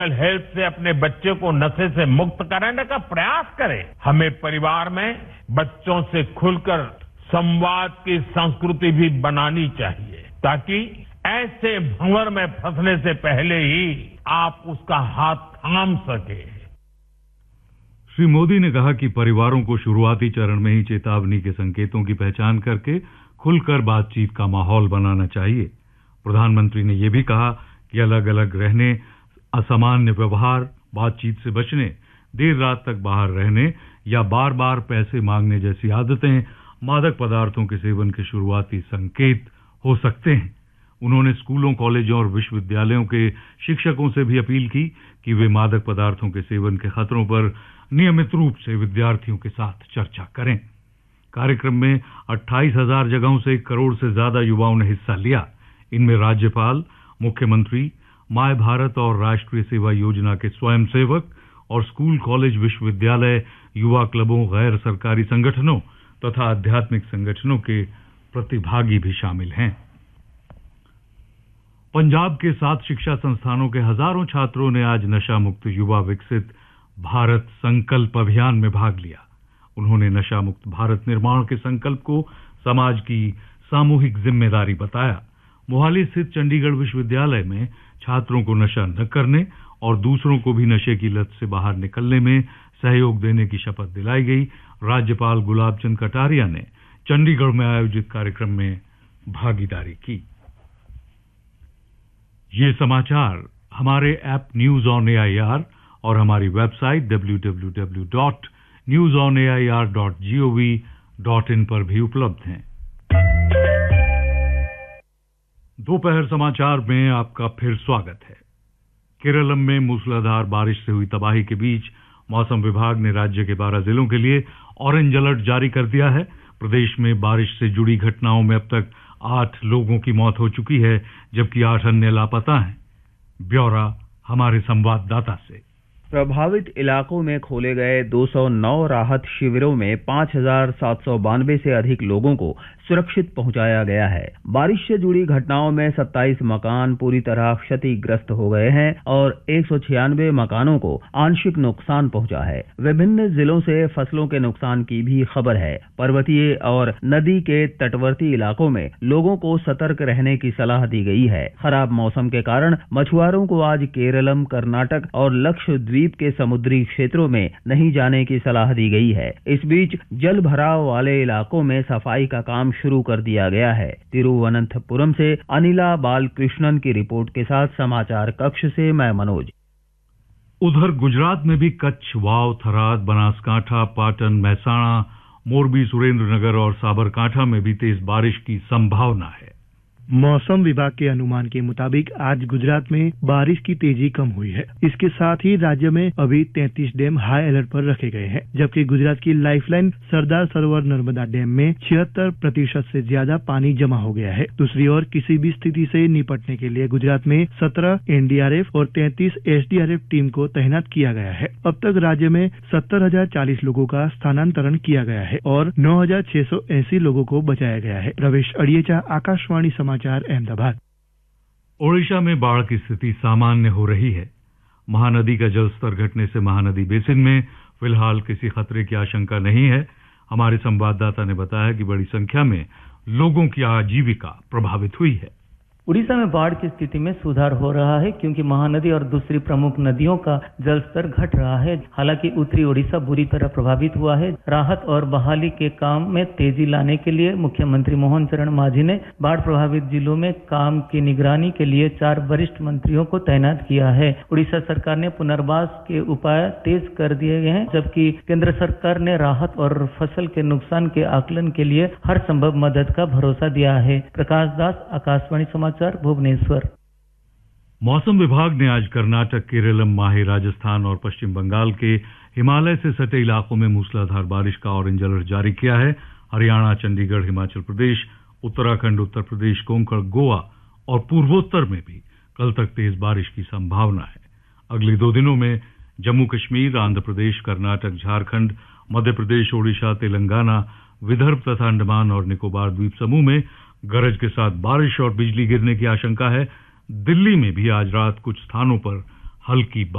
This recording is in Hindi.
हेल्थ से अपने बच्चे को नशे से मुक्त कराने का प्रयास करें। हमें परिवार में बच्चों से खुलकर संवाद की संस्कृति भी बनानी चाहिए ताकि ऐसे भंवर में फंसने से पहले ही आप उसका हाथ थाम सके। श्री मोदी ने कहा कि परिवारों को शुरुआती चरण में ही चेतावनी के संकेतों की पहचान करके खुलकर बातचीत का माहौल बनाना चाहिए। प्रधानमंत्री ने यह भी कहा कि अलग अलग रहने, असामान्य व्यवहार, बातचीत से बचने, देर रात तक बाहर रहने या बार बार पैसे मांगने जैसी आदतें मादक पदार्थों के सेवन के शुरुआती संकेत हो सकते हैं। उन्होंने स्कूलों, कॉलेजों और विश्वविद्यालयों के शिक्षकों से भी अपील की कि वे मादक पदार्थों के सेवन के खतरों पर नियमित रूप से विद्यार्थियों के साथ चर्चा करें। कार्यक्रम में 28,000 जगहों से 1 करोड़ से ज्यादा युवाओं ने हिस्सा लिया। इनमें राज्यपाल, मुख्यमंत्री, माय भारत और राष्ट्रीय सेवा योजना के स्वयंसेवक और स्कूल, कॉलेज, विश्वविद्यालय, युवा क्लबों, गैर सरकारी संगठनों तथा आध्यात्मिक संगठनों के प्रतिभागी भी शामिल हैं। पंजाब के 7 शिक्षा संस्थानों के हजारों छात्रों ने आज नशा मुक्त युवा विकसित भारत संकल्प अभियान में भाग लिया। उन्होंने नशा मुक्त भारत निर्माण के संकल्प को समाज की सामूहिक जिम्मेदारी बताया। मोहाली स्थित चंडीगढ़ विश्वविद्यालय में छात्रों को नशा न करने और दूसरों को भी नशे की लत से बाहर निकलने में सहयोग देने की शपथ दिलाई गई। राज्यपाल गुलाब चंद कटारिया ने चंडीगढ़ में आयोजित कार्यक्रम में भागीदारी की। ये समाचार हमारे ऐप न्यूज ऑन एआईआर और हमारी वेबसाइट www.newsonair.gov.in पर भी उपलब्ध हैं। दोपहर समाचार में आपका फिर स्वागत है। केरलम में मूसलाधार बारिश से हुई तबाही के बीच मौसम विभाग ने राज्य के 12 जिलों के लिए ऑरेंज अलर्ट जारी कर दिया है। प्रदेश में बारिश से जुड़ी घटनाओं में अब तक 8 लोगों की मौत हो चुकी है, जबकि 8 अन्य लापता हैं। ब्यौरा हमारे संवाददाता से। प्रभावित इलाकों में खोले गए 209 राहत शिविरों में 5,792 से अधिक लोगों को सुरक्षित पहुंचाया गया है। बारिश से जुड़ी घटनाओं में 27 मकान पूरी तरह क्षतिग्रस्त हो गए हैं और 196 मकानों को आंशिक नुकसान पहुंचा है। विभिन्न जिलों से फसलों के नुकसान की भी खबर है। पर्वतीय और नदी के तटवर्ती इलाकों में लोगों को सतर्क रहने की सलाह दी गई है। खराब मौसम के कारण मछुआरों को आज केरलम, कर्नाटक और लक्षद्वीप के समुद्री क्षेत्रों में नहीं जाने की सलाह दी गई है। इस बीच जल भराव वाले इलाकों में सफाई का काम शुरू कर दिया गया है। तिरुवनंतपुरम से अनिला बालकृष्णन की रिपोर्ट के साथ समाचार कक्ष से मैं मनोज। उधर गुजरात में भी कच्छ, वाव, थराद, बनासकांठा, पाटन, महसाणा, मोरबी, सुरेंद्रनगर और साबरकांठा में भी तेज बारिश की संभावना है। मौसम विभाग के अनुमान के मुताबिक आज गुजरात में बारिश की तेजी कम हुई है। इसके साथ ही राज्य में अभी 33 डैम हाई अलर्ट पर रखे गए हैं, जबकि गुजरात की लाइफलाइन सरदार सरोवर नर्मदा डैम में 76% से ज्यादा पानी जमा हो गया है। दूसरी ओर किसी भी स्थिति से निपटने के लिए गुजरात में 17 एनडीआरएफ और 33 एसडीआरएफ टीम को तैनात किया गया है। अब तक राज्य में 70,040 लोगों का स्थानांतरण किया गया है और 9,680 लोगों को बचाया गया है। रवेश अड़ियेचा, आकाशवाणी समाचार, अहमदाबाद। ओडिशा में बाढ़ की स्थिति सामान्य हो रही है। महानदी का जलस्तर घटने से महानदी बेसिन में फिलहाल किसी खतरे की आशंका नहीं है। हमारे संवाददाता ने बताया कि बड़ी संख्या में लोगों की आजीविका प्रभावित हुई है। उड़ीसा में बाढ़ की स्थिति में सुधार हो रहा है क्योंकि महानदी और दूसरी प्रमुख नदियों का जलस्तर घट रहा है। हालांकि उत्तरी ओडिशा बुरी तरह प्रभावित हुआ है। राहत और बहाली के काम में तेजी लाने के लिए मुख्यमंत्री मोहन चरण मांझी ने बाढ़ प्रभावित जिलों में काम की निगरानी के लिए 4 वरिष्ठ मंत्रियों को तैनात किया है। उड़ीसा सरकार ने पुनर्वास के उपाय तेज कर दिए गए हैं, जबकि केंद्र सरकार ने राहत और फसल के नुकसान के आकलन के लिए हर संभव मदद का भरोसा दिया है। प्रकाश दास, आकाशवाणी समाचार, भुवनेश्वर। मौसम विभाग ने आज कर्नाटक, केरलम, माहे, राजस्थान और पश्चिम बंगाल के हिमालय से सटे इलाकों में मूसलाधार बारिश का ऑरेंज अलर्ट जारी किया है। हरियाणा, चंडीगढ़, हिमाचल प्रदेश, उत्तराखंड, उत्तर प्रदेश, कोंकण, गोवा और पूर्वोत्तर में भी कल तक तेज बारिश की संभावना है। अगले 2 दिनों में जम्मू कश्मीर, आंध्र प्रदेश, कर्नाटक, झारखंड, मध्य प्रदेश, ओडिशा, तेलंगाना, विदर्भ तथा अंडमान और निकोबार द्वीप समूह में गरज के साथ बारिश और बिजली गिरने की आशंका है। दिल्ली में भी आज रात कुछ स्थानों पर हल्की